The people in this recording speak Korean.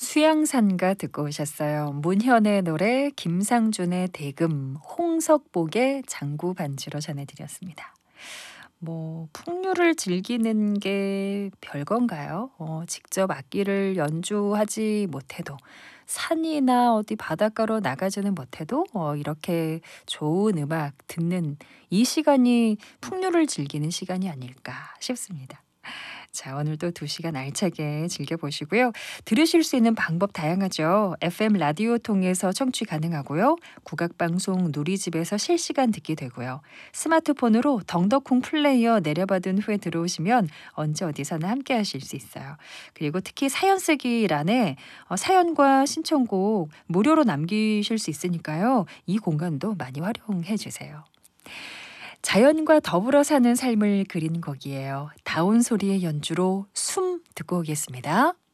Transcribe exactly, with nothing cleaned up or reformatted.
수양산가 듣고 오셨어요. 문현의 노래, 김상준의 대금, 홍석복의 장구 반주로 전해드렸습니다. 뭐 풍류를 즐기는 게 별건가요? 어, 직접 악기를 연주하지 못해도 산이나 어디 바닷가로 나가지는 못해도 어, 이렇게 좋은 음악 듣는 이 시간이 풍류를 즐기는 시간이 아닐까 싶습니다. 자, 오늘도 두 시간 알차게 즐겨보시고요. 들으실 수 있는 방법 다양하죠. 에프엠 라디오 통해서 청취 가능하고요. 국악방송 누리집에서 실시간 듣게 되고요. 스마트폰으로 덩덕콩 플레이어 내려받은 후에 들어오시면 언제 어디서나 함께 하실 수 있어요. 그리고 특히 사연 쓰기란에 어, 사연과 신청곡 무료로 남기실 수 있으니까요. 이 공간도 많이 활용해 주세요. 자연과 더불어 사는 삶을 그린 곡이에요. 다운 소리의 연주로 숨 듣고 오겠습니다.